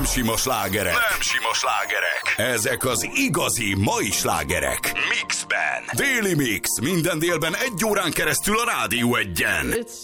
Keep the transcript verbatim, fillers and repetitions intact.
sima slágerek. Nem sima slágerek. Ezek az igazi mai slágerek. Mixben. Déli Mix. Minden délben egy órán keresztül a Rádió Egyen. It's